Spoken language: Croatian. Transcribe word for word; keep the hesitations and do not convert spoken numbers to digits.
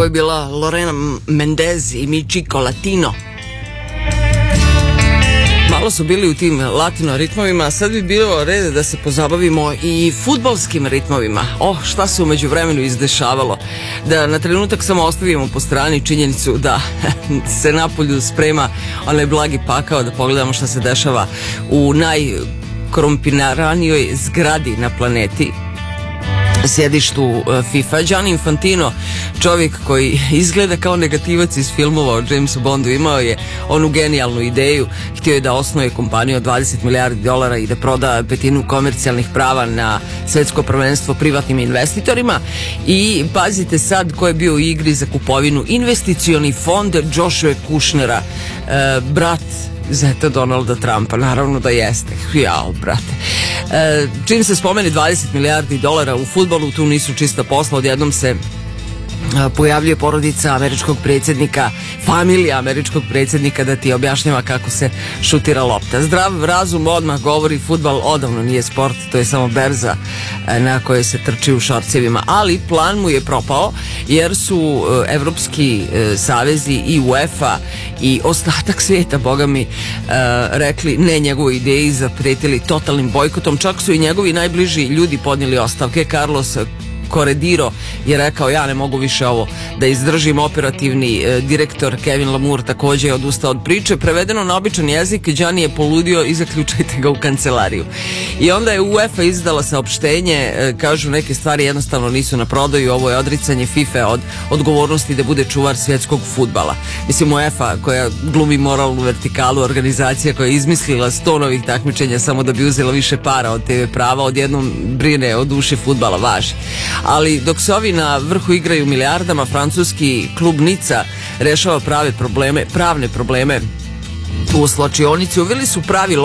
je bila Lorena Mendez i Michiko Latino. Malo su bili u tim latino ritmovima, sad bi bilo red da se pozabavimo i fudbalskim ritmovima. Oh, šta se u međuvremenu izdešavalo. Da na trenutak samo ostavimo po strani činjenicu da se napolju sprema onaj blagi pakao, da pogledamo šta se dešava u najkorumpiranijoj zgradi na planeti, sjedištu FIFA. Gianni Infantino, čovjek koji izgleda kao negativac iz filmova o Jamesu Bondu, imao je onu genijalnu ideju, htio je da osnuje kompaniju od dvadeset milijardi dolara i da proda petinu komercijalnih prava na svetsko prvenstvo privatnim investitorima. I pazite sad ko je bio u igri za kupovinu: investicioni fond Joshua Kushnera, e, brat zeta Donalda Trumpa. Naravno da jeste. Jao, brate. E, čim se spomeni dvadeset milijardi dolara u fudbalu, tu nisu čista posla. Odjednom se pojavljuje porodica američkog predsjednika, familija američkog predsjednika da ti objašnjava kako se šutira lopta. Zdrav razum odmah govori: fudbal odavno nije sport, to je samo berza na kojoj se trči u šorcevima. Ali plan mu je propao, jer su evropski savezi i UEFA i ostatak svijeta, boga mi, rekli ne njegovoj ideji, zapretili totalnim bojkotom. Čak su i njegovi najbliži ljudi podnijeli ostavke. Carlos Corrediro je rekao: ja ne mogu više ovo da izdržim. Operativni e, direktor Kevin Lamour također je odustao od priče. Prevedeno na običan jezik, Gianni je poludio i zaključajte ga u kancelariju. I onda je UEFA izdala saopštenje, e, kažu neke stvari jednostavno nisu na prodaju, ovo je odricanje FIFA od odgovornosti da bude čuvar svjetskog fudbala. Mislim, UEFA koja glumi moralnu vertikalu, organizacija koja je izmislila sto novih takmičenja samo da bi uzela više para od te ve prava, odjednom brine o duši fudbala, važi. Ali dok se ovi na vrhu igraju milijardama, francuski klub Nica rešava prave probleme, pravne probleme u slačionici. Uveli su pravi